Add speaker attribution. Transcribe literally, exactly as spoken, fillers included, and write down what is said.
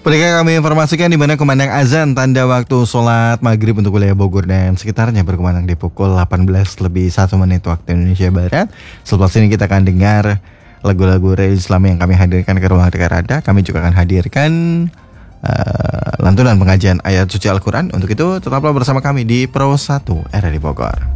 Speaker 1: Mereka kami informasikan di mana kumandang azan tanda waktu sholat maghrib untuk wilayah Bogor dan sekitarnya berkumandang di pukul delapan belas lebih satu menit waktu Indonesia Barat. Selepas ini kita akan dengar lagu-lagu religi Islam yang kami hadirkan ke ruang Rada. Kami juga akan hadirkan uh, lantunan pengajian ayat suci Al-Quran. Untuk itu tetaplah bersama kami di Pro satu R R I Bogor.